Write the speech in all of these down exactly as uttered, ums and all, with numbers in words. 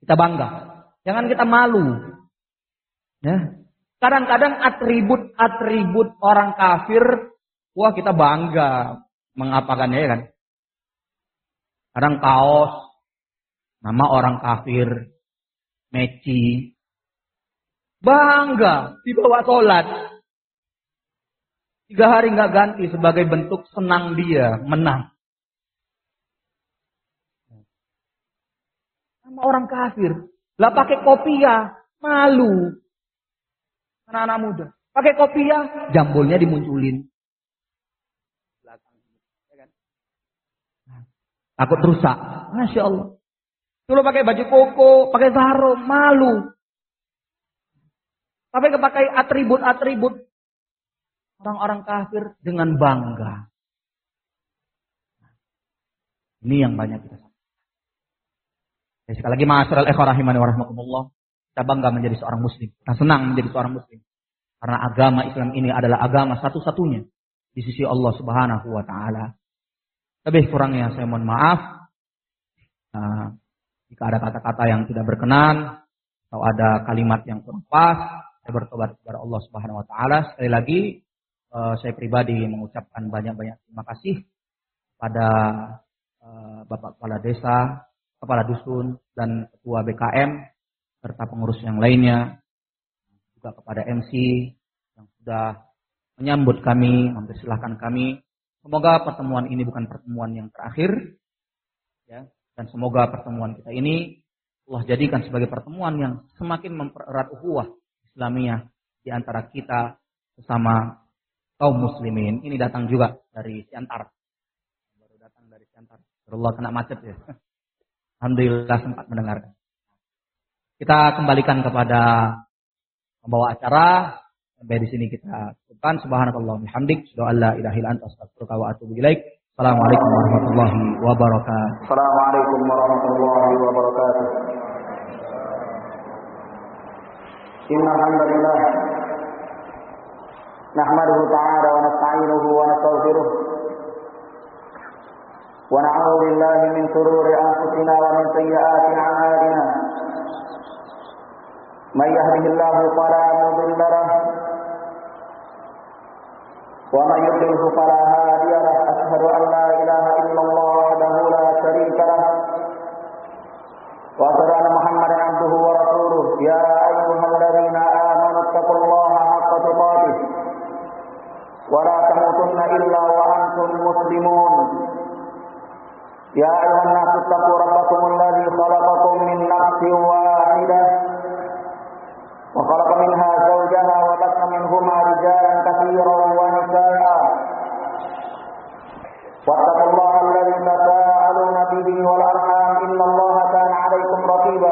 Kita bangga. Jangan kita malu. Ya. Kadang-kadang atribut-atribut orang kafir, wah kita bangga mengapakannya ya kan. Kadang kaos, nama orang kafir, meci, bangga dibawa sholat. Tiga hari nggak ganti sebagai bentuk senang dia menang. Nama orang kafir, lah pakai kopiah, malu. Anak-anak muda, pakai kopiah, jambulnya dimunculin. Takut rusak. Masya Allah. Dulu pakai baju koko, pakai sarung, malu. Tapi kepakai atribut-atribut orang-orang kafir dengan bangga. Ini yang banyak kita sampaikan. Sekali lagi ma'asyiral ikhwah rahimani wa rahmakumullah. Kita bangga menjadi seorang muslim. Kita senang menjadi seorang muslim. Karena agama Islam ini adalah agama satu-satunya di sisi Allah Subhanahu wa taala. Lebih kurangnya saya mohon maaf. Nah, jika ada kata-kata yang tidak berkenan atau ada kalimat yang kurang pas, saya bertobat kepada Allah Subhanahu wa taala. Sekali lagi uh, saya pribadi mengucapkan banyak-banyak terima kasih pada uh, Bapak Kepala Desa, Kepala Dusun dan Ketua B K M serta pengurus yang lainnya, juga kepada M C yang sudah menyambut kami, mempersilahkan kami. Semoga pertemuan ini bukan pertemuan yang terakhir, ya, dan semoga pertemuan kita ini Allah jadikan sebagai pertemuan yang semakin mempererat ukhuwah Islamiyah di antara kita sesama kaum muslimin. Ini datang juga dari Siantar, baru datang dari Siantar. Allah kena macet ya. Alhamdulillah sempat mendengarkan. Kita kembalikan kepada pembawa acara. Sampai di sini kita cukupkan. Subhanakallah bihamdik. Asyhadu an la ilaha illa anta astaghfiruka wa atubu ilaik. Assalamualaikum warahmatullahi wabarakatuh. Assalamualaikum warahmatullahi wabarakatuh. Innal hamdalillah nahmaduhu ta'ala wa nasta'inuhu wa nastaghfiruh. Wa na'udzu billahi min shururi anfusina wa min sayyiati a'malina. May yahdihillahu fala mudilla lahu wa may yudlilhu fala hadiya lahu. Asyhadu an la ilaha illallah wahdahu la syarika lahu wa asyhadu anna Muhammadan abduhu wa rasuluh. Ya ayyuhalladzina amanu taqullaha haqqa tuqatih wa la tamutunna illa wa antum muslimun. Ya ayyuhan nasu taqu rabbakumul ladzi khalaqakum min nafsin wahidah wa khalaqa minha zawjaha wa bassa minhuma rijalan katsiran wa nisaa'a. Wattaqullaha alladzi tasaaluna bihi wal arham innallaha kana 'alaykum raqiba.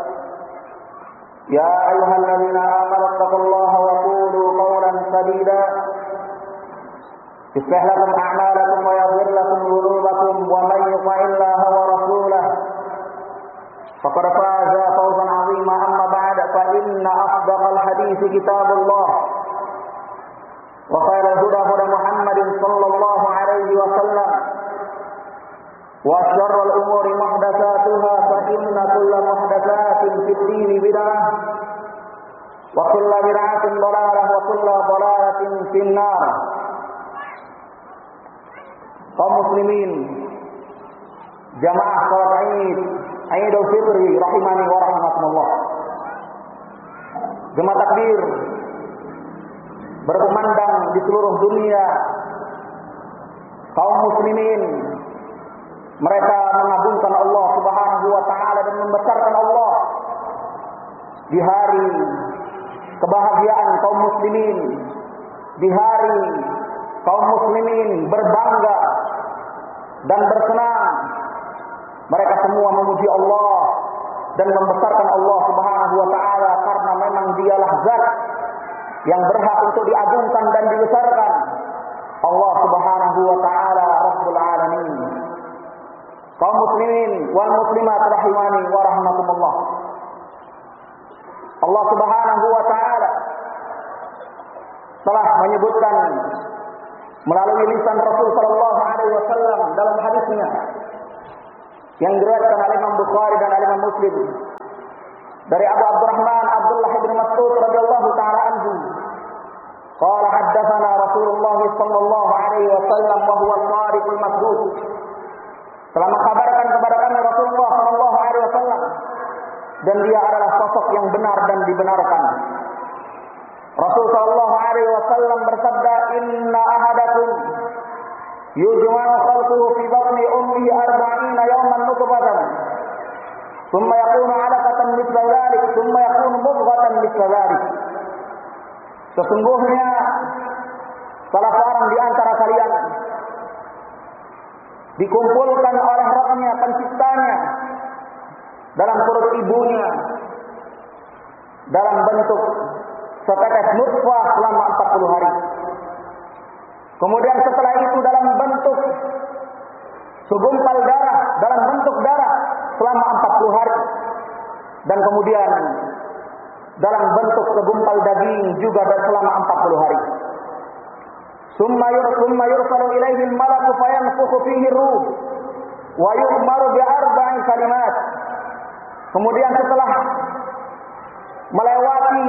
Ya ayyuhalladzina amanu taqullaha wa qulu qawlan sadida yuslih lakum a'malakum wa yaghfir lakum dhunubakum wa may yuti'illaha wa rasulahu faqad faza fawzan 'azima. Amma ba'da fa inna asdaqal hadithi kitabullah wa khairal huda huda Muhammadin sallallahu alaihi wasallam wa syarrul umuri muhdatsatuha fa inna kulla muhdatsatin fid dini bid'ah wa kullu bid'atin dhalalah wa kullu dhalalatin fin nar. Kaum muslimin, jamaah salat Id, Idul Fitri rahimani wa rahmatullah. Jemaah takbir berkumandang di seluruh dunia. Kaum muslimin, mereka mengagungkan Allah Subhanahu wa taala dan membesarkan Allah di hari kebahagiaan kaum muslimin, di hari kaum muslimin berbangga dan bersenang. Mereka semua memuji Allah dan membesarkan Allah Subhanahu wa taala karena memang dialah zat yang berhak untuk diagungkan dan dibesarkan. Allah Subhanahu wa taala Rabbul Alamin. Kaum muslimin wal muslimat rahimani wa rahmakumullah. Allah Subhanahu wa taala telah menyebutkan melalui lisan Rasul sallallahu alaihi wasallam dalam hadisnya yang diriwayatkan oleh Imam Bukhari dan Imam Muslim dari Abu Abdurrahman Abdullah bin Mas'ud radhiyallahu taala anhu, qala haddatsana Rasulullah sallallahu alaihi wasallam wa huwa al-shadiqul masduq. Telah mengkabarkan kepada kami Rasulullah sallallahu alaihi wasallam, dan dia adalah sosok yang benar dan dibenarkan. Rasul sallallahu alaihi wasallam bersabda, "Inna ahadakum yujma'u khalquhu fi batni ummihi arba'ina yawman nutfatan, thumma yakunu 'alaqatan mithla dhalik, thumma yakunu mudghatan mithla dhalik." Sesungguhnya salah seorang di antara kalian dikumpulkan oleh Rabbnya, penciptanya, dalam perut ibunya dalam bentuk setetes nutfah selama empat puluh hari. Kemudian setelah itu dalam bentuk segumpal darah, dalam bentuk darah selama empat puluh hari. Dan kemudian dalam bentuk segumpal daging juga selama empat puluh hari. Summa yursumma yursalu ilaihi al-malaku fayanfukhu fihi ruh wa yu'maru bi arba'i kalimat. Kemudian setelah melewati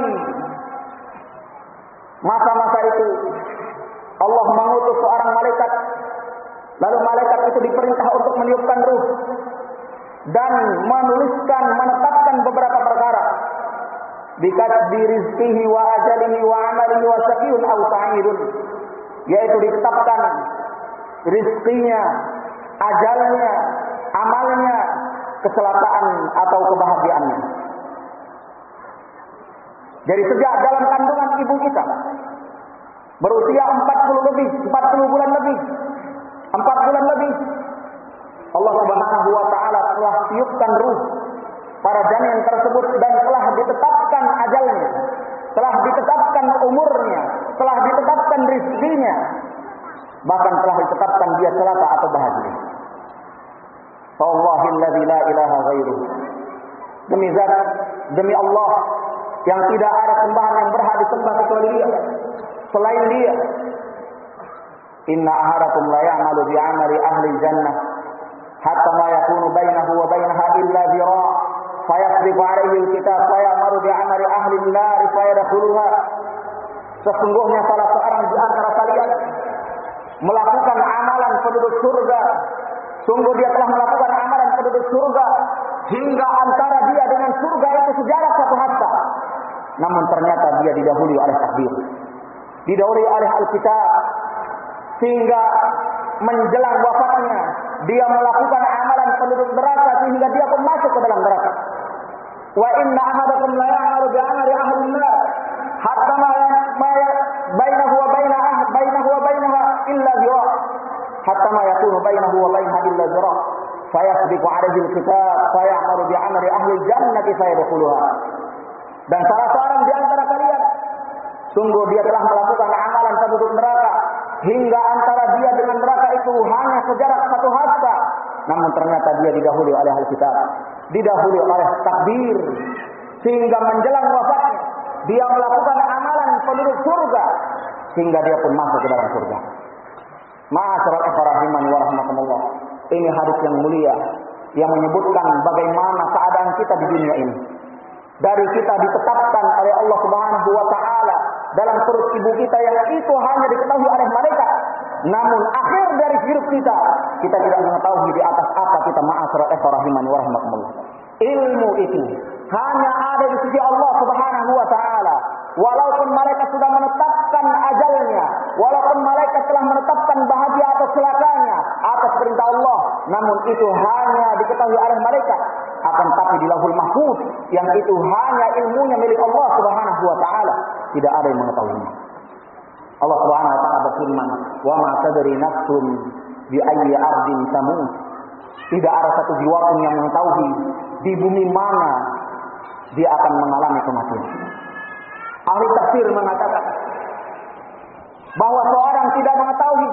masa-masa itu, Allah mengutus seorang malaikat. Lalu malaikat itu diperintah untuk meniupkan ruh dan menuliskan, menetapkan beberapa perkara. Bikatbi rizqihi wa ajalihi wa amalihi wa syaqiyun aw sa'idun. Yaitu ditetapkan rizkinya, ajalnya, amalnya, kecelakaan atau kebahagiaannya. Jadi sejak dalam kandungan ibu kita, berusia empat puluh lebih, empat puluh bulan lebih, empat bulan lebih, Allah Subhanahu wa taala telah tiupkan ruh pada janin tersebut dan telah ditetapkan ajalnya, telah ditetapkan umurnya, telah ditetapkan rizkinya, bahkan telah ditetapkan dia celaka atau bahagia. Fawwahilladzi la ilaha ghairuh. Demi zat, demi Allah yang tidak ada sembahan yang berhak disembah kecuali Dia, selain Dia. Inna ahadakum la ya'malu bi 'amali ahli jannah hatta ma yakunu bainahu wa bainaha illa dhira' fayasbiqu 'alaihi al-kitab fayamaru bi 'amali ahli an-nar fayadkhuluha. Sesungguhnya salah seorang di antara kalian melakukan amalan penduduk surga. Sungguh dia telah melakukan amalan penduduk surga hingga antara dia dengan surga itu sejarak satu hasta. Namun ternyata dia didahului oleh takdir, didahului oleh Alkitab, sehingga menjelang wafatnya dia melakukan amalan penduduk neraka sehingga dia pun masuk ke dalam neraka. Wa inna ahadakum la ya'malu bi 'amali ahli an-nar hatta ma bainahu wa bainaha bainahu wa bainaha illa dhira' hatta ma yakunu bainahu wa bainaha illa dhira' fayasbiqu 'alaihi al-kitab fayamalu bi 'amali ahli jannati fayadkhuluha. Dan salah seorang di antara kalian, sungguh dia telah melakukan amalan penduduk neraka hingga antara dia dengan neraka itu hanya sejarak satu hasta. Namun ternyata dia didahului oleh Alkitab, didahului oleh takdir, sehingga menjelang wafatnya dia melakukan amalan penduduk surga sehingga dia pun masuk ke dalam surga. Ma'asyiral ikhwani wa rahmatullah. Ini hadis yang mulia yang menyebutkan bagaimana keadaan kita di dunia ini. Dari kita ditetapkan oleh Allah Subhanahu wa taala dalam perut ibu kita yang itu hanya diketahui oleh malaikat. Namun akhir dari hidup kita, kita tidak mengetahui di atas apa kita. Ma'asyiral ikhwani wa rahmatullah. Ilmu itu hanya ada di sisi Allah Subhanahu wa taala. Walaupun malaikat sudah menetapkan ajalnya, walaupun malaikat telah menetapkan bahagia atau celakanya atas perintah Allah, namun itu hanya diketahui oleh malaikat. Akan tapi di Lauhul Mahfuz yang itu hanya ilmunya milik Allah Subhanahu wa taala, tidak ada yang mengetahuinya. Allah Subhanahu wa taala berfirman, "Wa ma tadri nafsun bi ayyi ardin tamut." Tidak ada satu jiwa pun yang mengetahui di bumi mana dia akan mengalami kematian. Ahli tafsir mengatakan bahwa seorang tidak mengetahui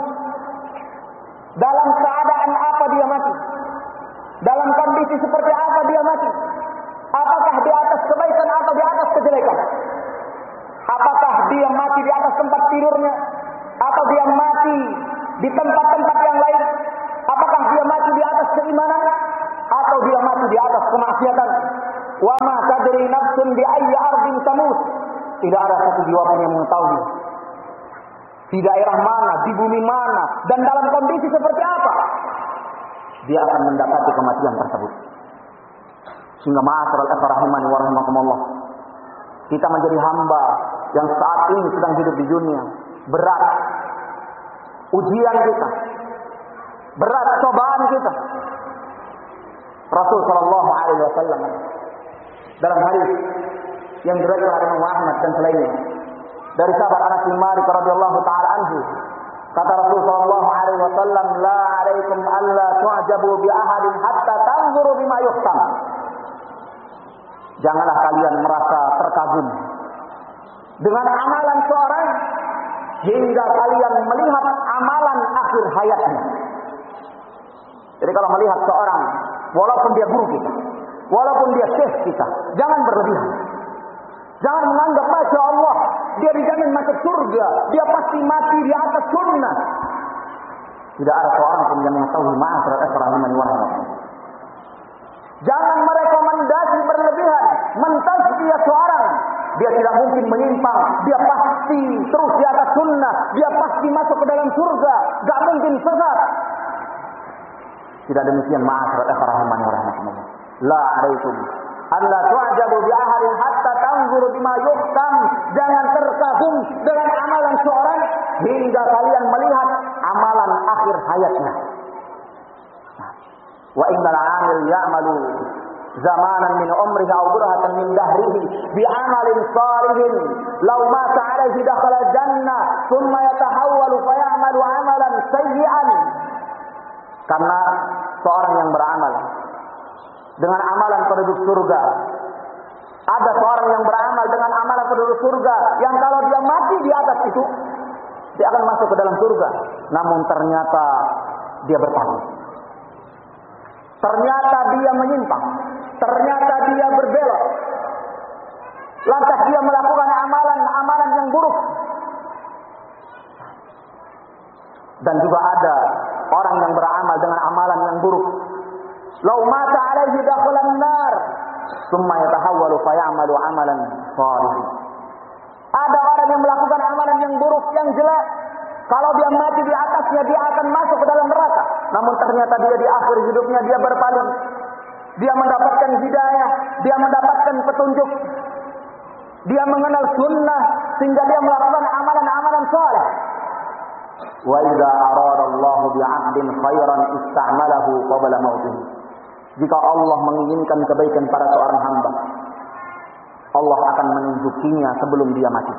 dalam keadaan apa dia mati, dalam kondisi seperti apa dia mati, apakah di atas kebaikan atau di atas kejelekan, apakah dia mati di atas tempat tidurnya atau dia mati di tempat-tempat yang lain, apakah dia mati di atas keimanan atau dia mati di atas kemaksiatan. Wa ma tadri nafsun bi ayyi ardin tamut. Tidak ada satu jiwa pun yang mengetahui di daerah mana, di bumi mana, dan dalam kondisi seperti apa dia akan mendapati kematian tersebut. Sehingga ma'asyiral ikhwah rahimani wa rahimakumullah, kita menjadi hamba yang saat ini sedang hidup di dunia. Berat ujian kita, berat cobaan kita. Rasul sallallahu alaihi wasallam dalam hadis yang diriwayatkan oleh Imam Ahmad dan selainnya dari sahabat Anas bin Malik radhiyallahu taala anhu, kata Rasul sallallahu alaihi wasallam, la alaikum alla tu'jabu bi ahadin hatta tanzuru bima yuhtam. Janganlah kalian merasa terkagum dengan amalan seorang hingga kalian melihat amalan akhir hayatnya. Jadi kalau melihat seorang, walaupun dia guru kita, walaupun dia syekh kita, jangan berlebihan. Jangan menganggap Masya Allah dia dijamin masuk surga, dia pasti mati di atas sunnah. Tidak ada seorang pun yang mengetahui ma'asyiral ikhwah rahimani wa rahimakumullah. Jangan merekomendasi berlebihan, mentazkiyah seorang. Dia tidak mungkin menyimpang, dia pasti terus di atas sunnah, dia pasti masuk ke dalam surga, gak mungkin sesat. Tidak demikian ma'asyiral ikhwah rahimani wa rahimakumullah. La alaikum alla tu'jabu bi ahadin hatta tanzuru bima yuhtam. Jangan terkagum dengan amalan seorang hingga kalian melihat amalan akhir hayatnya. Wa innal 'amil ya'malu zamanan min umrihi aw burhatan min dahrihi bi 'amalin salihin law mata 'alaihi dakhala jannah thumma yatahawwalu fa ya'malu 'amalan sayyi'an. Karena seorang yang beramal dengan amalan penduduk surga, ada seorang yang beramal dengan amalan penduduk surga yang kalau dia mati di atas itu dia akan masuk ke dalam surga, namun ternyata dia berpaling, ternyata dia menyimpang, ternyata dia berbelok, lantas dia melakukan amalan-amalan yang buruk. Dan juga ada orang yang beramal dengan amalan yang buruk, lau mata alaihi dakhalan nar thumma yatahawwalu fa ya'malu amalan salih. Ada orang yang melakukan amalan yang buruk, yang jelek, kalau dia mati di atasnya dia akan masuk ke dalam neraka, namun ternyata dia di akhir hidupnya dia berpaling, dia mendapatkan hidayah, dia mendapatkan petunjuk, dia mengenal sunnah sehingga dia melakukan amalan-amalan saleh. Wa idza arada Allahu bi 'abdin khairan ista'malahu qabla mautih. Jika Allah menginginkan kebaikan pada seorang hamba, Allah akan menunjukinya sebelum dia mati.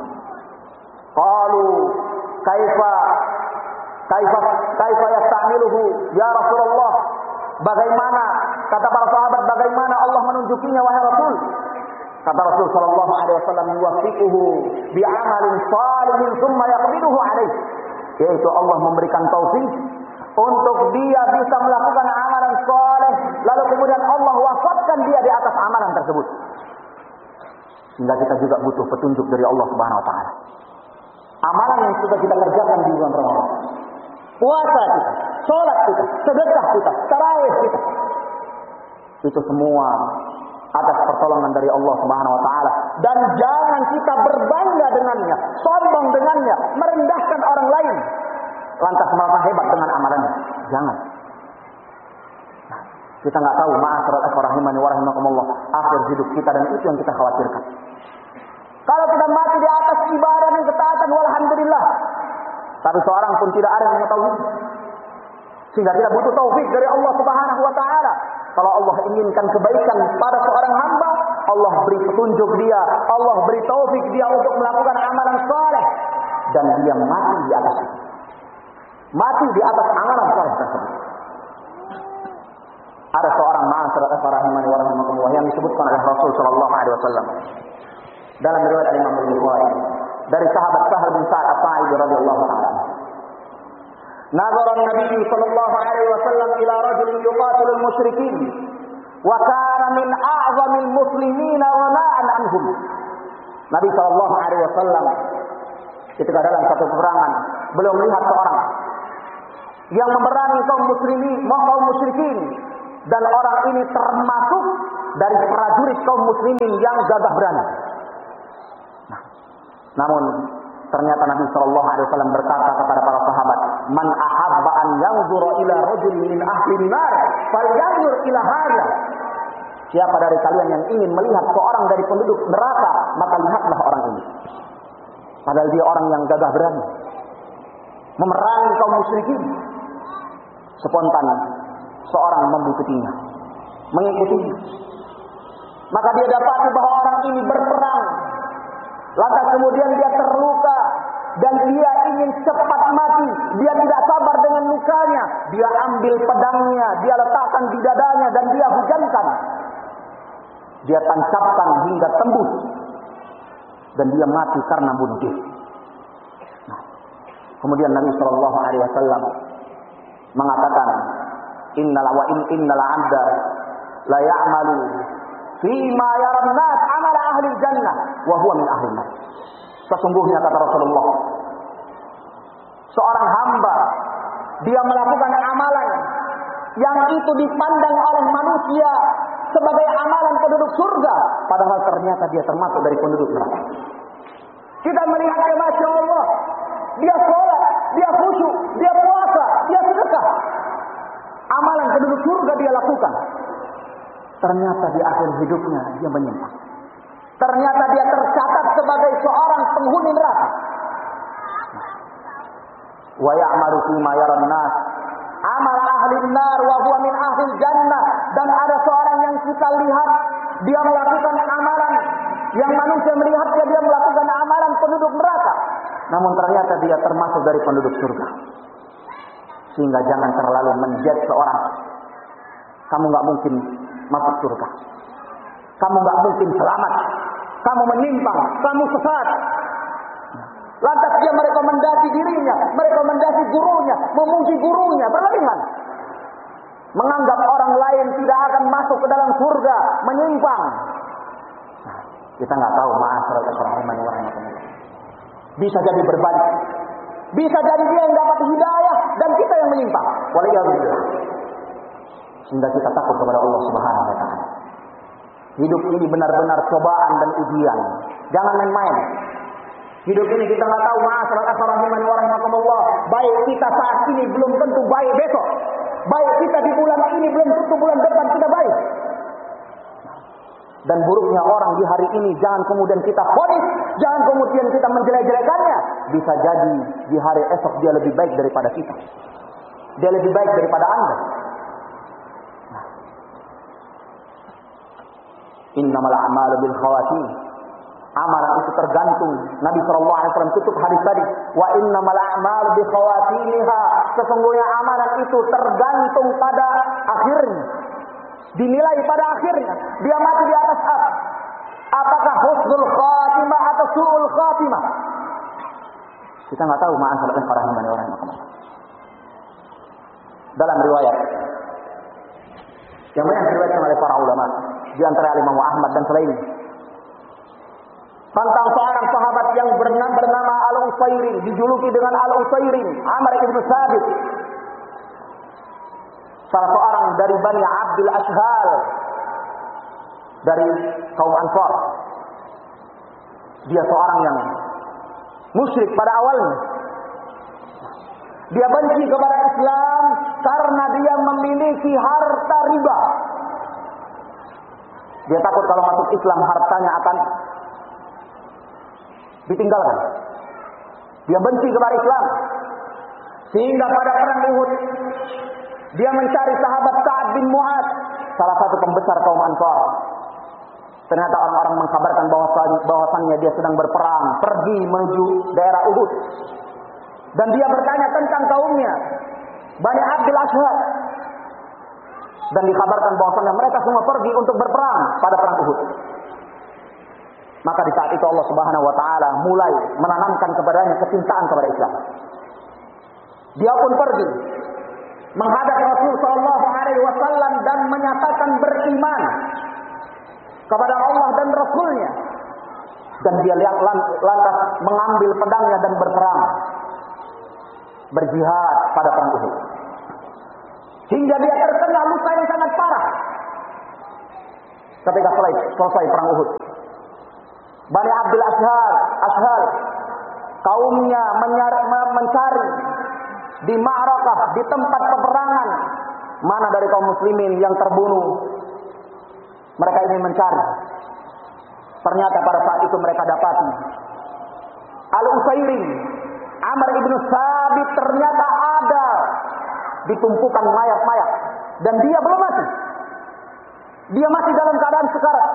Qalu kaifa kaifa kaifa yasta'miluhu ya Rasulullah? Bagaimana, kata para sahabat, bagaimana Allah menunjukinya wahai Rasul? Kata Rasul sallallahu alaihi wasallam, yuwaffiquhu bi 'amalin salihin tsumma yaqbiluhu alaihi. Yaitu Allah memberikan taufik untuk dia bisa melakukan amalan soleh, lalu kemudian Allah wafatkan dia di atas amalan tersebut. Sehingga kita juga butuh petunjuk dari Allah Subhanahu wa taala. Amalan yang sudah kita kerjakan di bulan Ramadan, puasa kita, sholat kita, sedekah kita, tarawih kita, itu semua atas pertolongan dari Allah Subhanahu wa taala. Dan jangan kita berbangga dengannya, sombong dengannya, merendahkan orang lain, lantas merasa hebat dengan amalannya. Jangan. Nah, kita nggak tahu ma'asyiral ikhwah rahimani wa rahimakumullah akhir hidup kita, dan itu yang kita khawatirkan. Kalau kita mati di atas ibadah dan ketaatan, walhamdulillah. Tapi seorang pun tidak ada yang mengetahui. Sehingga kita butuh taufik dari Allah Subhanahu wa taala. Kalau Allah inginkan kebaikan pada seorang hamba, Allah beri petunjuk dia, Allah beri taufik dia untuk melakukan amalan saleh, dan dia mati di atas itu. Mati di atas amalan saleh tersebut. Ada seorang ma'asyiral ikhwah rahimani wa rahimakumullah yang disebutkan oleh Rasul sallallahu alaihi wasallam dalam riwayat Imam Bukhari dari sahabat Sahal bin Sa'ad As-Sa'idi radhiyallahu ta'ala. Nazara Nabi sallallahu alaihi wasallam ila rajulin yuqatilu al-musyrikin wa kana min a'zamil muslimina ghana'an anhum. Nabi sallallahu alaihi wasallam ketika dalam satu peperangan beliau melihat seorang yang memerangi kaum muslimin, kaum musyrikin, dan orang ini termasuk dari prajurit kaum muslimin yang gagah berani. Nah, namun ternyata Nabi Shallallahu Alaihi Wasallam berkata kepada para sahabat, "Man ahabba an yanzura ila rajulin min ahli nar, falyanzur ila hadza." Siapa dari kalian yang ingin melihat seorang dari penduduk neraka, maka lihatlah orang ini. Padahal dia orang yang gagah berani, memerangi kaum musyrikin. Spontan seorang mengikutinya, mengikutinya. Maka dia dapati bahwa orang ini berperang. Lantas kemudian dia terluka dan dia ingin cepat mati. Dia tidak sabar dengan lukanya. Dia ambil pedangnya, dia letakkan di dadanya dan dia hujankan. Dia tancapkan hingga tembus dan dia mati karena bunuh diri. Nah, kemudian Nabi Shallallahu Alaihi Wasallam mengatakan, Innal wa in innal 'abda la ya'malu fi ma yara an-nas 'amala ahli jannah wa huwa min ahli nar. Sesungguhnya kata Rasulullah, seorang hamba dia melakukan amalan yang itu dipandang oleh manusia sebagai amalan penduduk surga, padahal ternyata dia termasuk dari penduduk neraka. Kita melihatnya, Masya Allah, dia sholat, dia khusyuk, dia puasa, dia sedekah. Amalan penduduk surga dia lakukan. Ternyata di akhir hidupnya dia menyimpang. Ternyata dia tercatat sebagai seorang penghuni neraka. Wa ya'malu fi ma yaran nas amal ahli nar wa huwa min ahli jannah. Dan ada seorang yang kita lihat dia melakukan amalan yang manusia melihatnya dia melakukan amalan penduduk neraka, namun ternyata dia termasuk dari penduduk surga. Sehingga jangan terlalu menjudge seorang. Kamu nggak mungkin masuk surga. Kamu nggak mungkin selamat. Kamu menyimpang. Kamu sesat. Lantas dia merekomendasi dirinya, merekomendasi gurunya, memuji gurunya, berlebihan. Menganggap orang lain tidak akan masuk ke dalam surga, menyimpang. Nah, kita nggak tahu, ma'asyiral rahimani wa rahimakumullah. Bisa jadi berbalik. Bisa jadi dia yang dapat hidayah dan kita yang menyimpang. Waliyahulillah. Sehingga kita takut kepada Allah Subhanahu wa taala. Hidup ini benar-benar cobaan dan ujian. Jangan main-main. Hidup ini kita nggak tahu, ma'asyiral rahimani wa rahimakumullah. Baik kita saat ini belum tentu baik besok. Baik kita di bulan ini belum tentu bulan depan kita baik. Dan buruknya orang di hari ini jangan kemudian kita vonis, jangan kemudian kita menjelek-jelekannya. Bisa jadi di hari esok dia lebih baik daripada kita. Dia lebih baik daripada Anda. Nah. Innamal a'malu bil khawatim. Amalan itu tergantung. Nabi shallallahu alaihi wasallam tutup hadis tadi. Wa innamal a'malu bi khawatimiha. Sesungguhnya amalan itu tergantung pada akhirnya. Dinilai pada akhirnya. Dia mati di atas apa? Apakah husnul khatimah atau su'ul khatimah? Kita nggak tahu, ma'asyiral rahimani wa rahimakumullah. Dalam riwayat yang banyak diriwayatkan oleh para ulama, di antara Imam Ahmad dan selain, tentang seorang sahabat yang bernama, bernama Al-Usairin, dijuluki dengan Al-Usairin, Amr ibn Sabit, salah seorang dari Bani Abdul Ashhal, dari kaum Ansar. Dia seorang yang musyrik pada awalnya. Dia benci kepada Islam karena dia memiliki harta riba. Dia takut kalau masuk Islam hartanya akan ditinggalkan. Dia benci kepada Islam. Sehingga pada perang Uhud dia mencari sahabat Sa'ad bin Mu'ad, salah satu pembesar kaum Ansar. Ternyata orang-orang mengkabarkan bahwasannya dia sedang berperang, pergi menuju daerah Uhud. Dan dia bertanya tentang kaumnya, Bani Abdul Ashhal. Dan dikabarkan bahwasannya mereka semua pergi untuk berperang pada perang Uhud. Maka di saat itu Allah Subhanahu wa taala mulai menanamkan kepadanya kecintaan kepada Islam. Dia pun pergi menghadap Rasul sallallahu alaihi wasallam dan menyatakan beriman kepada Allah dan Rasulnya. Dan dia lihat lantas mengambil pedangnya dan berperang, berjihad pada perang Uhud. Hingga dia terkena luka yang sangat parah. ketika selesai, selesai perang Uhud. Bani Abdul Ashhal, Ashhal kaumnya menyari, mencari di ma'rakah, di tempat peperangan, mana dari kaum muslimin yang terbunuh. Mereka ingin mencari. Ternyata pada saat itu mereka dapati Al-Usairim, Amr ibn Sabit ternyata ada di tumpukan mayat-mayat. Dan dia belum mati. Dia masih dalam keadaan sekarat.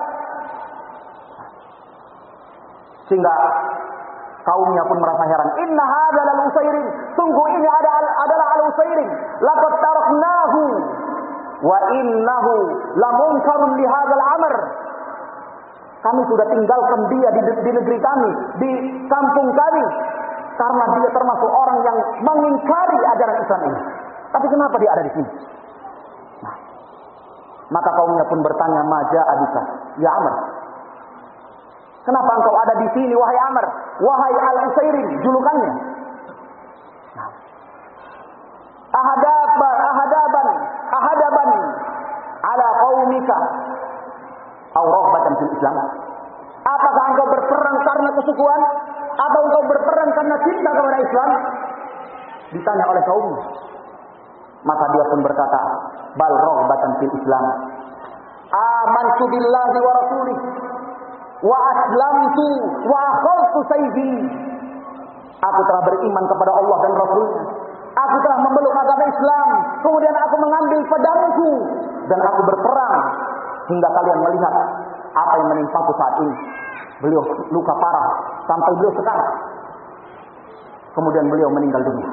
Sehingga kaumnya pun merasa heran. Inna hadzal al-Usairim, sungguh ini ada adalah al-Usairim. Laqad taraknahu wa innahu lamunkarun li hadzal amr. Kami sudah tinggalkan dia di, di negeri kami, di kampung kami, karena dia termasuk orang yang mengingkari ajaran Islam ini. Tapi kenapa dia ada di sini? Nah, maka kaumnya pun bertanya, "Maja abika, ya Amr? Kenapa engkau ada di sini, wahai Amr? Wahai Al-Usairim," julukannya. Nah, ahadaban, ahadaban, ahadaban ala qaumika aw raghbatan fil Islam. Apakah engkau berperang karena kesukuan atau engkau berperang karena cinta kepada Islam? Ditanya oleh kaumnya. Maka dia pun berkata, bal raghbatan fil Islam. Amantu billahi wa rasulih wa aslamtu wa akhadtu sayfi. Aku telah beriman kepada Allah dan Rasulnya. Aku telah memeluk agama Islam. Kemudian aku mengambil pedangku dan aku berperang hingga kalian melihat apa yang menimpaku saat ini. Beliau luka parah sampai beliau sekarat. Kemudian beliau meninggal dunia.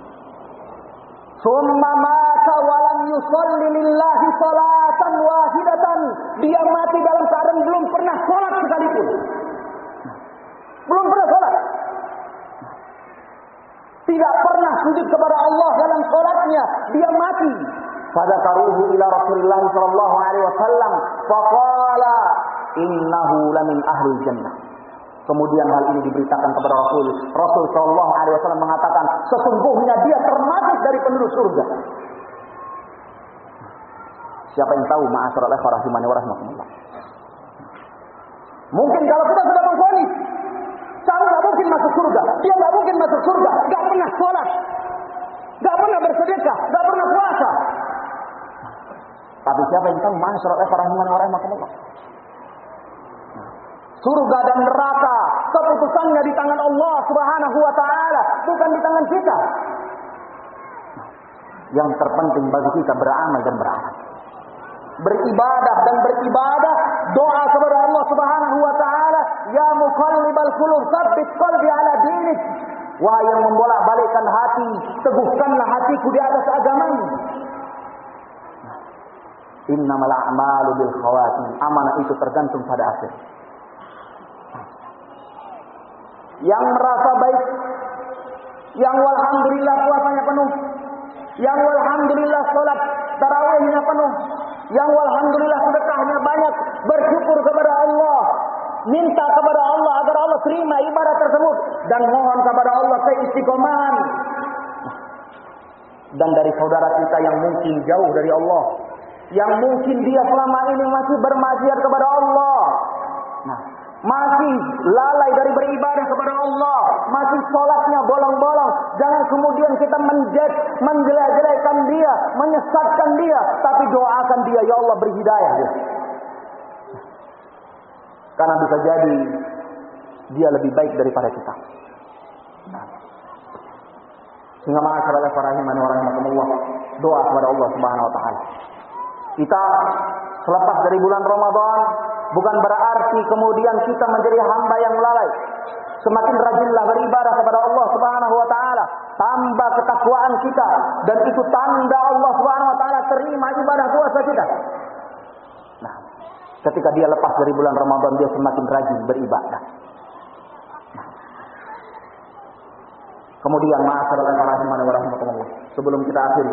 Summa mata wa lam yusalli lillahi salatan wahidatan. Dia mati dalam keadaan belum pernah salat sekalipun. Belum pernah salat. Tidak pernah sujud kepada Allah dalam salatnya. Dia mati. Fadzakaruhu ila Rasulillah sallallahu alaihi wasallam faqala innahu lamin ahli jannah. Kemudian hal ini diberitakan kepada Rasul. Rasul sallallahu alaihi wasallam mengatakan, sesungguhnya dia termasuk dari penduduk surga. Siapa yang tahu, ma'asyiral ikhwah rahimani wa rahimakumullah. Mungkin kalau kita sudah memvonis, saya nggak mungkin masuk surga, dia nggak mungkin masuk surga, nggak pernah sholat, nggak pernah bersedekah, nggak pernah puasa. Tapi siapa yang tahu, ma'asyiral ikhwah rahimani wa rahimakumullah. Surga dan neraka keputusannya di tangan Allah Subhanahu wa taala, bukan di tangan kita. Yang terpenting bagi kita beramal dan beramal. Beribadah dan beribadah, doa kepada Allah Subhanahu wa taala, ya muqallibal qulub tsabbit qalbi ala dinik. Wahai yang membolak-balikkan hati, teguhkanlah hatiku di atas agamamu. Innamal a'malu bil khawatim. Amanah itu tergantung pada akhir. Yang merasa baik, yang walhamdulillah puasanya penuh, yang walhamdulillah sholat tarawihnya penuh, yang walhamdulillah sedekahnya banyak, bersyukur kepada Allah, minta kepada Allah agar Allah terima ibadah tersebut, dan mohon kepada Allah keistiqomahan. Dan dari saudara kita yang mungkin jauh dari Allah, yang mungkin dia selama ini masih bermaksiat kepada Allah, nah, masih lalai dari beribadah kepada Allah, masih sholatnya bolong-bolong. Jangan kemudian kita menjek, menjelek-jelekan dia, menyesatkan dia, tapi doakan dia, ya Allah beri hidayah dia. Karena bisa jadi dia lebih baik daripada kita. Sehingga ma'asyiral ikhwah rahimani wa rahimakumullah, doa kepada Allah Subhanahu wa taala. Kita selepas dari bulan Ramadan bukan berarti kemudian kita menjadi hamba yang lalai. Semakin rajinlah beribadah kepada Allah Subhanahu wa taala, tambah ketakwaan kita, dan itu tanda Allah Subhanahu wa taala terima ibadah puasa kita. Nah, ketika dia lepas dari bulan Ramadan, dia semakin rajin beribadah. Nah. Kemudian ma'asyiral rahimani wa rahimakumullah, sebelum kita akhiri,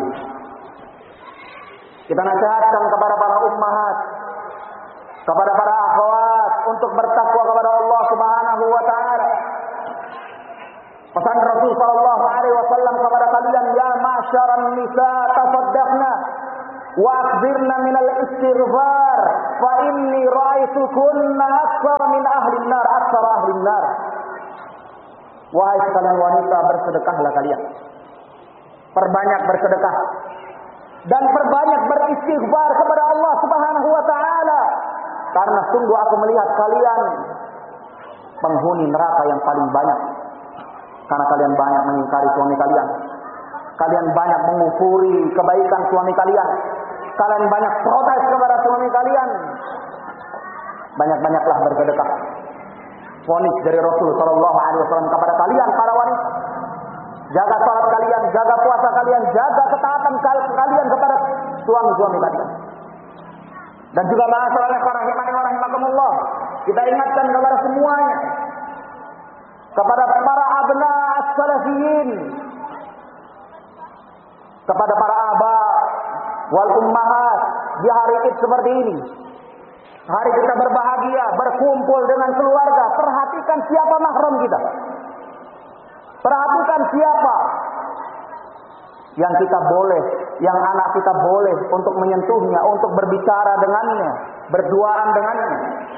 kita nasihatkan kepada para ummahat, kepada para akhwat untuk bertakwa kepada Allah Subhanahu wa taala. Pesan Rasul sallallahu alaihi wasallam kepada kalian, ya ma'syaran nisa tasaddaqna wa akthirna minal istighfar fa inni ra'aitukunna aktsara min ahli an-nar, aktsara ahli an-nar. Wahai sekalian wanita, bersedekahlah kalian. Perbanyak bersedekah dan perbanyak beristighfar kepada Allah Subhanahu wa taala. Karena sungguh aku melihat kalian penghuni neraka yang paling banyak. Karena kalian banyak mengingkari suami kalian. Kalian banyak mengufuri kebaikan suami kalian. Kalian banyak protes kepada suami kalian. Banyak-banyaklah bersedekah. Vonis dari Rasul sallallahu alaihi wasallam kepada kalian para wanita. Jaga salat kalian, jaga puasa kalian, jaga ketaatan kalian kepada suami-suami kalian. Dan juga ma'asyiral rahimani wa rahimakumullah, kita ingatkan kepada semuanya, kepada para abna as-salafiyin, kepada para aba wal ummahat di hari Id seperti ini. Hari kita berbahagia, berkumpul dengan keluarga. Perhatikan siapa mahram kita. Perhatikan siapa yang kita boleh, yang anak kita boleh untuk menyentuhnya, untuk berbicara dengannya, berduaan dengannya.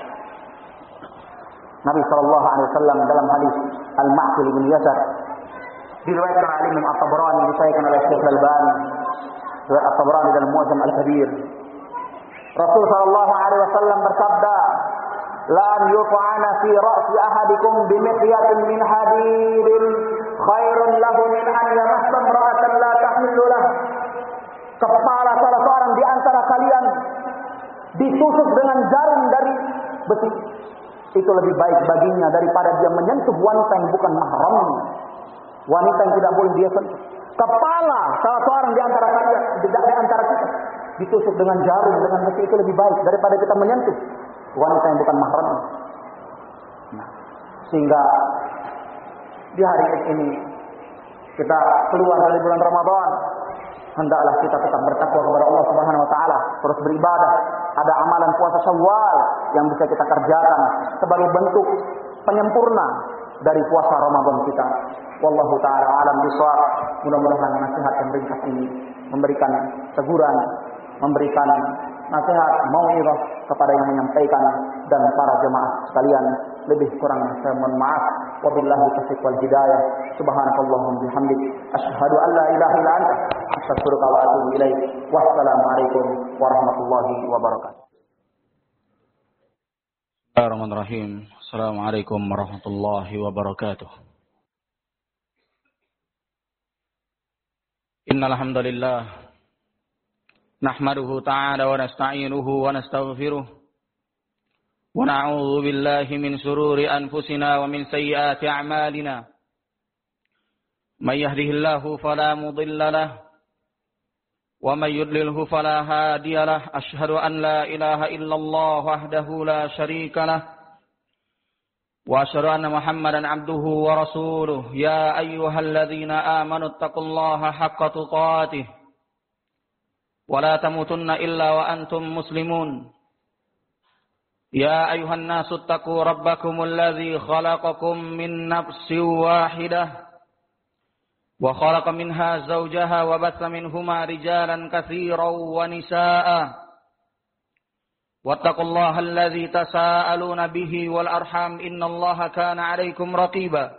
Nabi sallallahu alaihi wasallam dalam hadis Al-Ma'qil bin Yasar diriwayatkan oleh Imam At-Tabrani, disahihkan oleh Syekh Al-Albani, riwayat At-Tabrani dalam Mu'jam Al-Kabir. Rasul sallallahu alaihi wasallam bersabda, "La yuf'ana fi ra'si ahadikum bimiqyatin min hadidin khairun lahu min an yamassa imra'atan la tahillu lah." Kepala salah seorang di antara kalian ditusuk dengan jarum dari besi. Itu lebih baik baginya daripada dia menyentuh wanita yang bukan mahramnya. Wanita yang tidak boleh dia sentuh. Kepala salah seorang di antara kalian, tidak di antara kita, ditusuk dengan jarum, dengan besi, itu lebih baik daripada kita menyentuh wanita yang bukan mahramnya. Nah, sehingga di hari ini kita keluar dari bulan Ramadan, hendaklah kita tetap bertakwa kepada Allah Subhanahu wa taala, terus beribadah. Ada amalan puasa Syawal yang bisa kita kerjakan sebagai bentuk penyempurna dari puasa Ramadan kita. Wallahu taala alam bisawab. Mudah-mudahan nasihat yang ringkas ini memberikan teguran, memberikan nasihat, mau'izah kepada yang menyampaikan dan para jemaah sekalian. Lebih kurang saya mohon maaf. Wabillahi taufiq wal hidayah. Subhanakallahumma bihamdik asyhadu an la ilaha illa anta astaghfiruka wa atubu ilaik. Wassalamu alaikum warahmatullahi wabarakatuh. Bismillahirrahmanirrahim. Assalamualaikum warahmatullahi wabarakatuh. Innal hamdalillah nahmaduhu ta'ala wa nasta'inuhu wa nastaghfiruh wa na'udzu billahi min shururi anfusina wa min sayyiati a'malina. May yahdihillahu fala mudilla lahu wa may yudlilhu fala hadiya lahu. Asyhadu an la ilaha illallah wahdahu la syarika lahu wa asyhadu anna Muhammadan abduhu wa rasuluh. Ya ayyuhalladzina amanu taqullaha haqqa tuqatih wa la tamutunna illa wa antum muslimun. Ya ayyuhan nasu taqu rabbakumul ladzi khalaqakum min nafsin wahidah wa khalaqa minha zawjaha wa batha minhuma rijalan katsiran wa nisaa'a. Wattaqullaha alladzi tasaaluna bihi wal arham innallaha kana 'alaikum raqiba.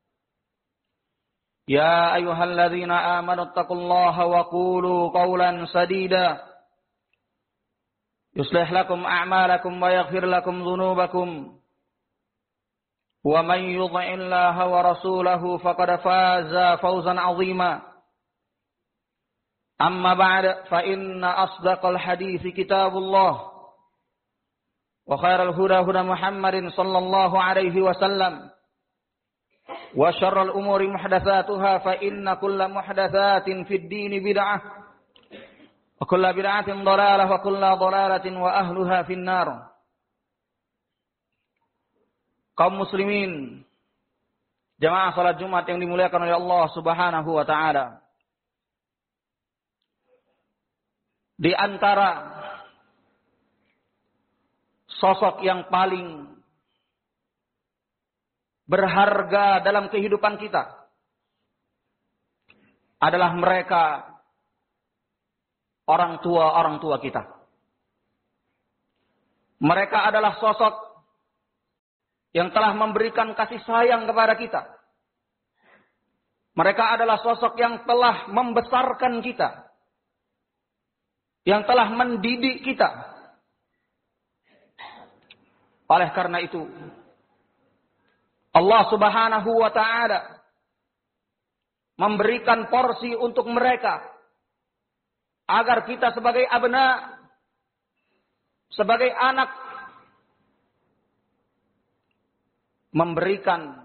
Ya ayyuhalladzina amanu taqullaha wa qulu qawlan sadida yuslih lakum a'malakum wa yaghfir lakum dhunubakum. Wa man yuti'illaha wa rasulahu faqad faza fawzan 'azima. Amma ba'd, fa inna asdaqal hadithi kitabullah wa khairal huda huda Muhammadin sallallahu alaihi wasallam wa syarrul umuri muhdatsatuha fa inna kulla muhdatsatin fid dini bid'ah wa kulla bid'atin dhalalah wa kulla dhalalatin wa ahluha finnar. Kaum muslimin, jamaah salat Jumat yang dimuliakan oleh Allah Subhanahu wa taala. Di antara sosok yang paling berharga dalam kehidupan kita adalah mereka orang tua-orang tua kita. Mereka adalah sosok yang telah memberikan kasih sayang kepada kita. Mereka adalah sosok yang telah membesarkan kita. Yang telah mendidik kita. Oleh karena itu, Allah Subhanahu wa ta'ala memberikan porsi untuk mereka. Agar kita sebagai abna, sebagai anak, memberikan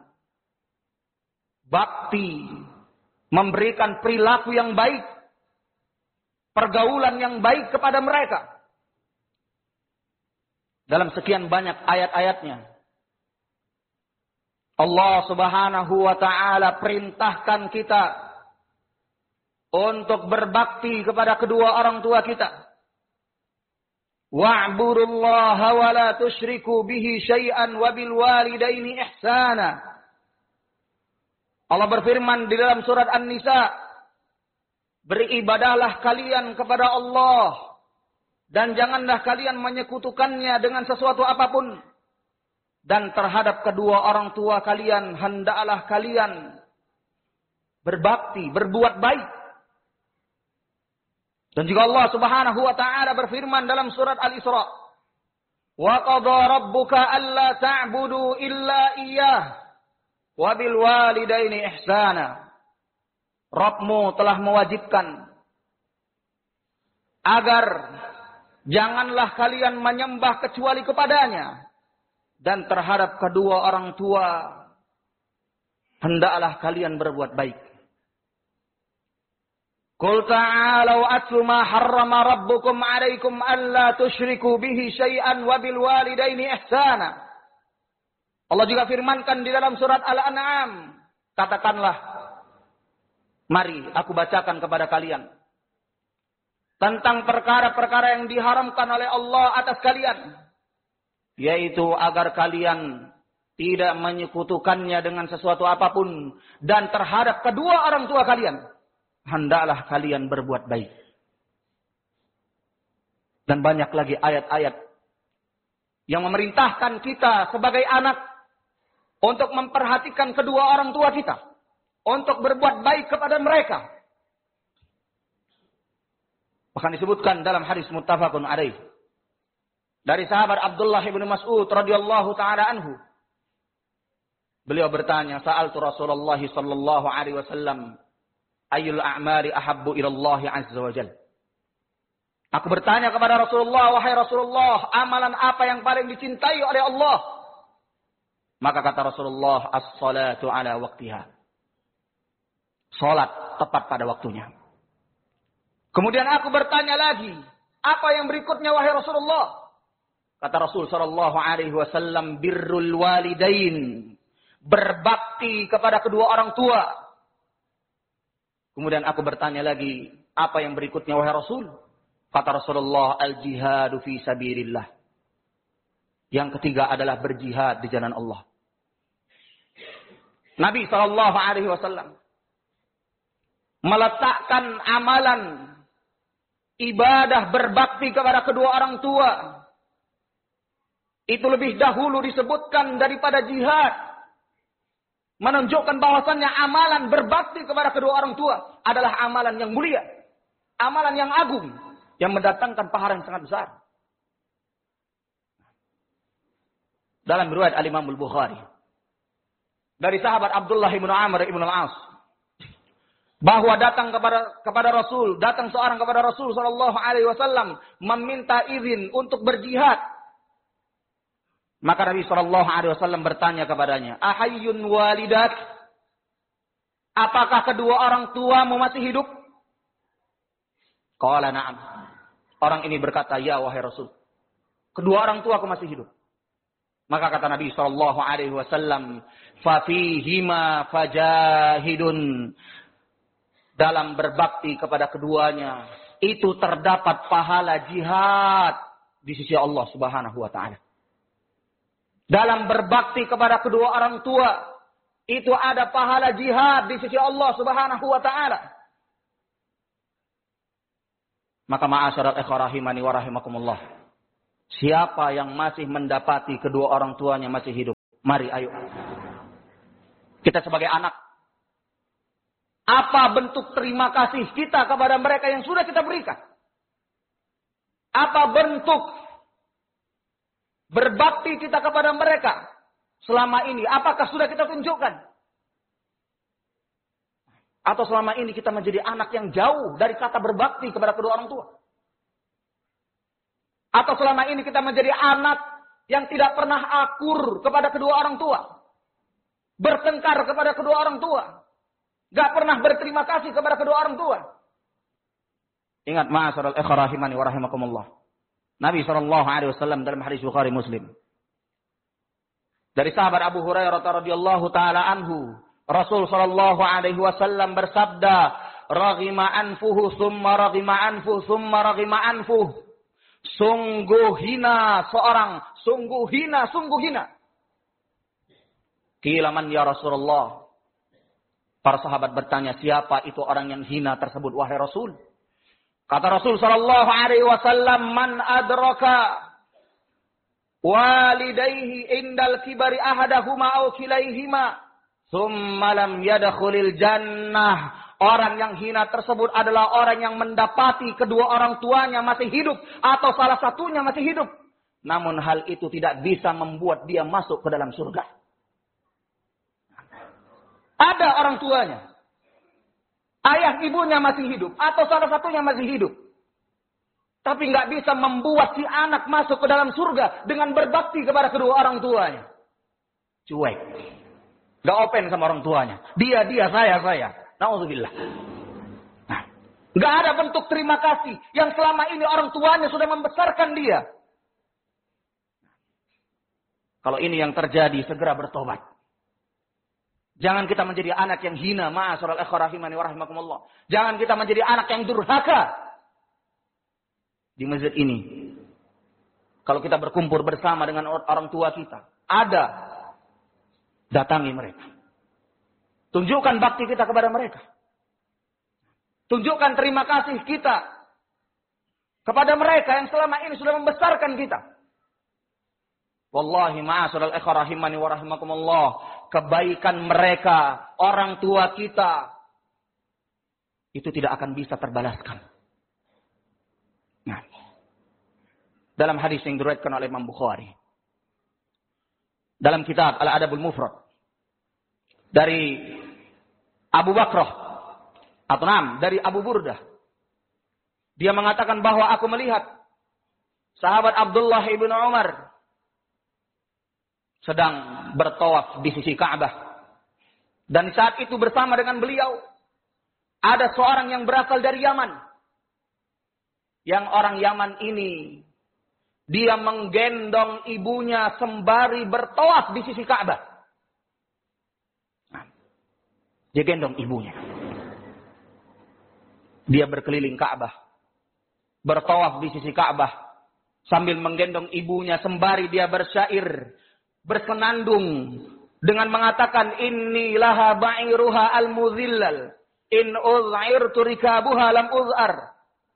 bakti, memberikan perilaku yang baik, pergaulan yang baik kepada mereka. Dalam sekian banyak ayat-ayatnya, Allah Subhanahu wa ta'ala perintahkan kita untuk berbakti kepada kedua orang tua kita. Wa'budullaha wa la tusyriku bihi syai'an wa bil walidaini ihsana. Allah berfirman di dalam surat An-Nisa, beribadahlah kalian kepada Allah dan janganlah kalian menyekutukannya dengan sesuatu apapun. Dan terhadap kedua orang tua kalian hendaklah kalian berbakti, berbuat baik. Dan juga Allah Subhanahu wa ta'ala berfirman dalam surat Al-Isra, wa qadha rabbuka alla ta'budu illa iyyah wa bil walidaini ihsana. Rabbmu telah mewajibkan agar janganlah kalian menyembah kecuali kepadanya, dan terhadap kedua orang tua hendaklah kalian berbuat baik. Qul ta'alu atlu ma harrama rabbukum 'alaikum alla tusyriku bihi syai'an wa bil walidaini ihsana. Allah juga firmankan di dalam surat Al-An'am, katakanlah, mari aku bacakan kepada kalian tentang perkara-perkara yang diharamkan oleh Allah atas kalian, yaitu agar kalian tidak menyekutukannya dengan sesuatu apapun, dan terhadap kedua orang tua kalian hendaklah kalian berbuat baik. Dan banyak lagi ayat-ayat yang memerintahkan kita sebagai anak untuk memperhatikan kedua orang tua kita, untuk berbuat baik kepada mereka. Bahkan disebutkan dalam hadis muttafaqun alaih dari sahabat Abdullah bin Mas'ud radhiyallahu taala anhu. Beliau bertanya, sa'altu Rasulullah sallallahu alaihi wasallam, ayyul a'mali ahabbu ila Allah azza wa jalla. Aku bertanya kepada Rasulullah, wahai Rasulullah, amalan apa yang paling dicintai oleh Allah? Maka kata Rasulullah, as-salatu ala waqtiha. Salat tepat pada waktunya. Kemudian aku bertanya lagi, apa yang berikutnya wahai Rasulullah? Kata Rasul sallallahu alaihi wasallam, birrul walidain, berbakti kepada kedua orang tua. Kemudian aku bertanya lagi, apa yang berikutnya wahai Rasul? Kata Rasulullah, al-jihadu fi sabilillah. Yang ketiga adalah berjihad di jalan Allah. Nabi sallallahu alaihi wasallam meletakkan amalan ibadah berbakti kepada kedua orang tua itu lebih dahulu disebutkan daripada jihad. Menunjukkan bahwasannya amalan berbakti kepada kedua orang tua adalah amalan yang mulia, amalan yang agung, yang mendatangkan pahala yang sangat besar. Dalam riwayat Al-Imam Al-Bukhari dari sahabat Abdullah bin Amr bin Al-As, bahwa datang kepada kepada Rasul, datang seorang kepada Rasul sallallahu alaihi wasallam meminta izin untuk berjihad. Maka Nabi sallallahu alaihi wasallam bertanya kepadanya, ahayyun walidak? Apakah kedua orang tuamu masih hidup? Qala na'am. Orang ini berkata, ya wahai Rasul, kedua orang tuaku masih hidup. Maka kata Nabi sallallahu alaihi wasallam, fa fihima fajahidun. Dalam berbakti kepada keduanya itu terdapat pahala jihad di sisi Allah Subhanahu wa taala. Dalam berbakti kepada kedua orang tua itu ada pahala jihad di sisi Allah Subhanahu wa taala. Maka ma'asyaral ikhwah rahimani wa rahimakumullah, Siapa yang masih mendapati kedua orang tuanya masih hidup? Mari, ayo. Kita sebagai anak. Apa bentuk terima kasih kita kepada mereka yang sudah kita berikan? Apa bentuk berbakti kita kepada mereka selama ini? Apakah sudah kita tunjukkan? Atau selama ini kita menjadi anak yang jauh dari kata berbakti kepada kedua orang tua? Atau selama ini kita menjadi anak yang tidak pernah akur kepada kedua orang tua? Bertengkar kepada kedua orang tua? Gak pernah berterima kasih kepada kedua orang tua? Ingat, ma'asyiral ikhwah rahimani wa rahimakumullah. Nabi shallallahu alaihi wasallam dalam hadis Bukhari Muslim. Dari sahabat Abu Hurairah radhiyallahu taala anhu, Rasul shallallahu alaihi wasallam bersabda, "Raghima anfuhu summa raghima anfuhu summa raghima anfuhu." Sungguh hina seorang, sungguh hina, sungguh hina. Qila man ya Rasulullah? Para sahabat bertanya, siapa itu orang yang hina tersebut, wahai Rasul? Kata Rasul sallallahu alaihi wasallam, man adraka walidayhi indal kibari ahadahuma aw kilaihima thumma lam yadkhulil jannah. Orang yang hina tersebut adalah orang yang mendapati kedua orang tuanya masih hidup atau salah satunya masih hidup. Namun hal itu tidak bisa membuat dia masuk ke dalam surga. Ada orang tuanya, ayah ibunya masih hidup atau salah satunya masih hidup. Tapi nggak bisa membuat si anak masuk ke dalam surga dengan berbakti kepada kedua orang tuanya. Cuek. Nggak open sama orang tuanya. Dia, dia, saya, saya. Na'udzubillah. Nah, nggak ada bentuk terima kasih yang selama ini orang tuanya sudah membesarkan dia. Kalau ini yang terjadi, segera bertobat. Jangan kita menjadi anak yang hina, ma'asyiral ikhwah rahimani wa rahimakumullah. Jangan kita menjadi anak yang durhaka. Di masjid ini, kalau kita berkumpul bersama dengan orang tua kita, ada, datangi mereka. Tunjukkan bakti kita kepada mereka. Tunjukkan terima kasih kita kepada mereka yang selama ini sudah membesarkan kita. Wallahi ma'asyiral ikhwah rahimani wa rahimakumullah, kebaikan mereka, orang tua kita, itu tidak akan bisa terbalaskan. Nah, dalam hadis yang diriwayatkan oleh Imam Bukhari, dalam kitab Al-Adabul Mufrad, dari Abu Bakrah, atau nam, dari Abu Burdah, dia mengatakan bahwa aku melihat sahabat Abdullah ibn Umar sedang bertawaf di sisi Ka'bah. Dan saat itu bersama dengan beliau ada seorang yang berasal dari Yaman. Yang orang Yaman ini, dia menggendong ibunya sembari bertawaf di sisi Ka'bah. Dia gendong ibunya. Dia berkeliling Ka'bah, bertawaf di sisi Ka'bah, sambil menggendong ibunya sembari dia bersyair, bersenandung dengan mengatakan, inni laha ba'iruha al-muzillal, in uz'irtu rikabuha lam uz'ar.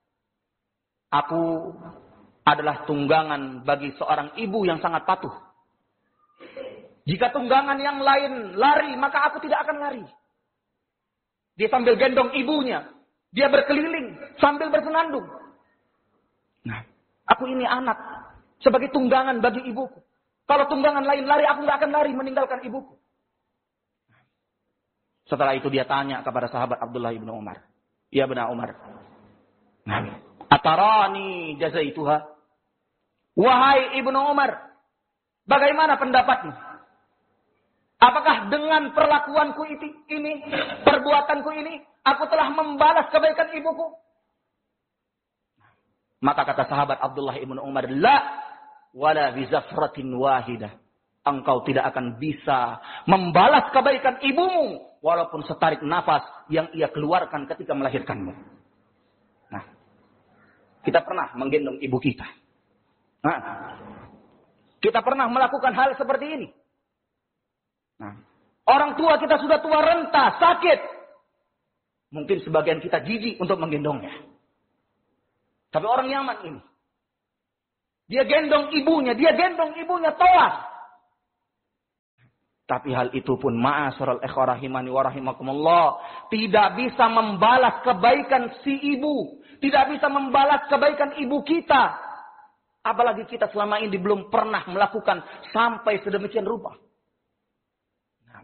Aku adalah tunggangan bagi seorang ibu yang sangat patuh. Jika tunggangan yang lain lari, maka aku tidak akan lari. Dia sambil gendong ibunya. Dia berkeliling sambil bersenandung. Nah, aku ini anak sebagai tunggangan bagi ibuku. Kalau tunggangan lain lari, aku nggak akan lari meninggalkan ibuku. Setelah itu dia tanya kepada sahabat Abdullah ibn Umar. Ya benar Umar. Nah, atarani jazaituha. Wahai ibnu Umar, bagaimana pendapatmu? Apakah dengan perlakuanku ini, perbuatanku ini, aku telah membalas kebaikan ibuku? Maka kata sahabat Abdullah ibn Umar, la wala bizafratin wahidah. Engkau tidak akan bisa membalas kebaikan ibumu walaupun setarik nafas yang ia keluarkan ketika melahirkanmu. Nah, kita pernah menggendong ibu kita. Nah, kita pernah melakukan hal seperti ini. Nah, orang tua kita sudah tua renta, sakit. Mungkin sebagian kita jijik untuk menggendongnya. Tapi orang Yaman ini, Dia gendong ibunya, dia gendong ibunya tawaf. Tapi hal itu pun ma'asyiral ikhwah rahimani wa rahimakumullah, tidak bisa membalas kebaikan si ibu, tidak bisa membalas kebaikan ibu kita. Apalagi kita selama ini belum pernah melakukan sampai sedemikian rupa. Nah,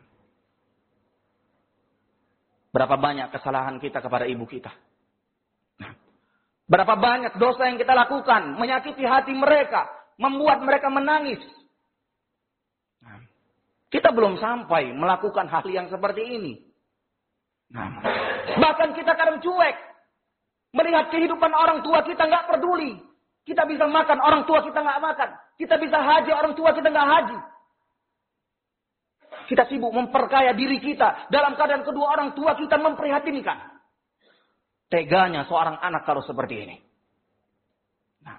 berapa banyak kesalahan kita kepada ibu kita? Nah, berapa banyak dosa yang kita lakukan, menyakiti hati mereka, membuat mereka menangis. Nah, kita belum sampai melakukan hal yang seperti ini. Nah, bahkan kita kadang cuek. Melihat kehidupan orang tua kita nggak peduli. Kita bisa makan, orang tua kita nggak makan. Kita bisa haji, orang tua kita nggak haji. Kita sibuk memperkaya diri kita. Dalam keadaan kedua orang tua kita memprihatinkan. Teganya seorang anak kalau seperti ini. Nah,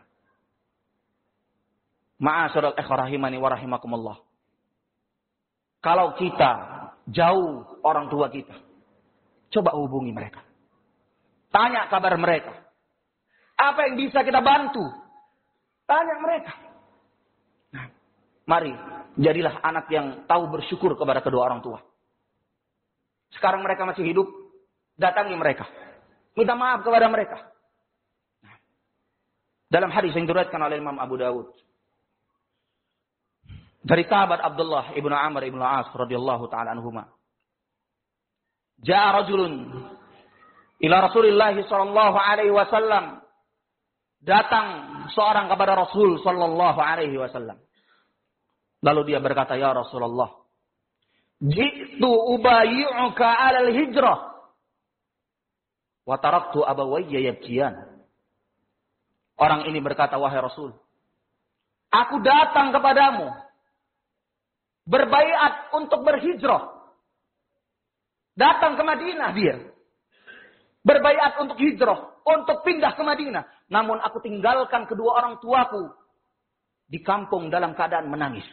ma'asyiral ikhwah rahimani wa rahimakumullah. Kalau kita jauh orang tua kita, coba hubungi mereka. Tanya kabar mereka. Apa yang bisa kita bantu? Tanya mereka. Nah, mari, jadilah anak yang tahu bersyukur kepada kedua orang tua. Sekarang mereka masih hidup, datangi mereka. Minta maaf kepada mereka. Nah, dalam hadis yang diriwayatkan oleh Imam Abu Dawud, dari sahabat Abdullah ibnu Amr ibnu As radhiyallahu taala anhuma, Ja'a rajulun ila Rasulillah sallallahu alaihi wasallam. Datang seorang kepada Rasul sallallahu alaihi wasallam. Lalu dia berkata, "Ya Rasulullah, ji'tu ubayyi'uka 'alal hijrah wa taraktu abawayya yabkiyan." Orang ini berkata, "Wahai Rasul, aku datang kepadamu berbaiat untuk berhijrah." Datang ke Madinah dia. Berbaiat untuk hijrah, untuk pindah ke Madinah. Namun aku tinggalkan kedua orang tuaku di kampung dalam keadaan menangis.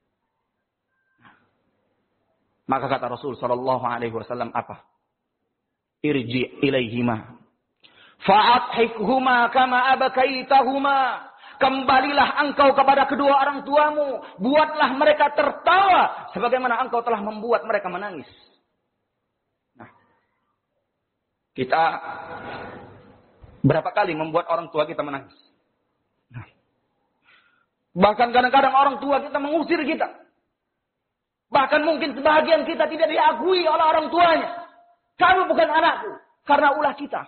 Maka kata Rasul sallallahu alaihi wasallam apa? Irji ilaihima fa'adhikhuma kama abakaitahuma. Kembalilah engkau kepada kedua orang tuamu, buatlah mereka tertawa sebagaimana engkau telah membuat mereka menangis. Nah, kita berapa kali membuat orang tua kita menangis? Nah, bahkan kadang-kadang orang tua kita mengusir kita. Bahkan mungkin sebahagian kita tidak diakui oleh orang tuanya. Kamu bukan anakku, karena ulah kita.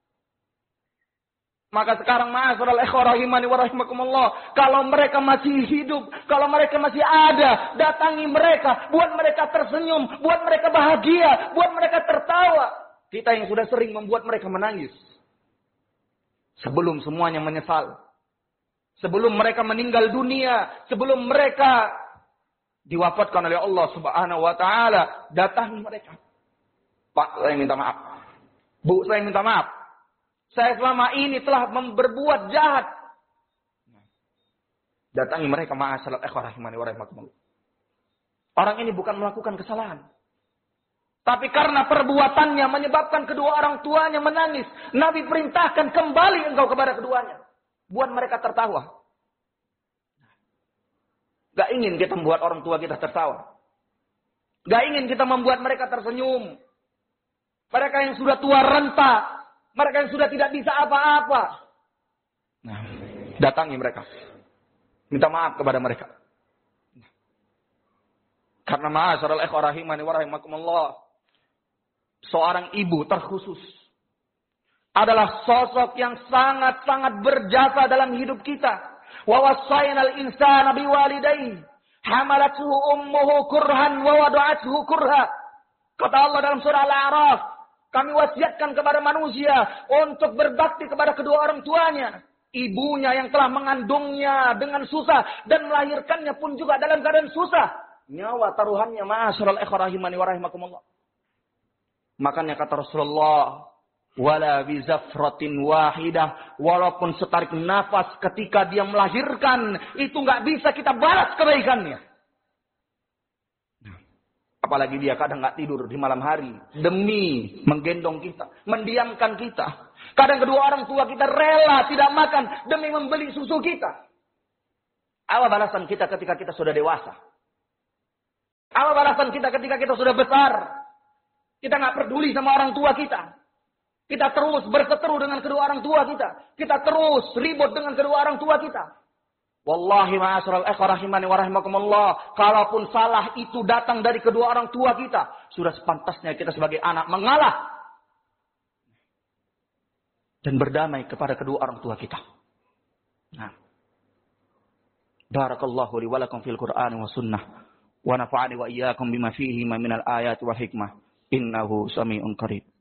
Maka sekarang ma'asyiral ikhwah rahimani wa rahimakumullah, kalau mereka masih hidup, kalau mereka masih ada, datangi mereka, buat mereka tersenyum, buat mereka bahagia, buat mereka tertawa. Kita yang sudah sering membuat mereka menangis. Sebelum semuanya menyesal. Sebelum mereka meninggal dunia. Sebelum mereka diwafatkan oleh Allah subhanahu wa ta'ala. Datangi mereka. Pak, saya minta maaf. Bu, saya minta maaf. Saya selama ini telah berbuat jahat. Datangi mereka. Ma'asyiral ikhwah rahimani wa rahimakumullah. Orang ini bukan melakukan kesalahan. Tapi karena perbuatannya menyebabkan kedua orang tuanya menangis. Nabi perintahkan kembali engkau kepada keduanya. Buat mereka tertawa. Gak ingin kita membuat orang tua kita tertawa. Gak ingin kita membuat mereka tersenyum. Mereka yang sudah tua renta. Mereka yang sudah tidak bisa apa-apa. Nah, datangi mereka. Minta maaf kepada mereka. Karena ma'asyiral ikhwah rahimani wa rahimakumullah, seorang ibu terkhusus adalah sosok yang sangat-sangat berjasa dalam hidup kita. Wa wassaynal insana biwalidayhi hamalathu ummuhu kurhan wa wada'athu kurha. Kata Allah dalam surah Al-A'raf, kami wasiatkan kepada manusia untuk berbakti kepada kedua orang tuanya. Ibunya yang telah mengandungnya dengan susah dan melahirkannya pun juga dalam keadaan susah. Nyawa taruhannya ma'asyiral ikhwah rahimani wa rahimakumullah. Makanya kata Rasulullah, wala bizafratin wahidah, walaupun setarik nafas ketika dia melahirkan, itu nggak bisa kita balas kebaikannya. Apalagi dia kadang nggak tidur di malam hari demi menggendong kita, mendiamkan kita. Kadang kedua orang tua kita rela tidak makan demi membeli susu kita. Apa balasan kita ketika kita sudah dewasa? Apa balasan kita ketika kita sudah besar? Kita nggak peduli sama orang tua kita. Kita terus berseteru dengan kedua orang tua kita. Kita terus ribut dengan kedua orang tua kita. Wallahi ma'asyiral ikhwah rahimani wa rahimakumullah. Kalaupun salah itu datang dari kedua orang tua kita, sudah sepantasnya kita sebagai anak mengalah dan berdamai kepada kedua orang tua kita. Nah. Barakallahu li wa lakum fil Qur'ani wa sunnah. Wa nafa'ani wa iyyakum bima fihi minal ayati wal hikmah. Innahu sami'un qarib.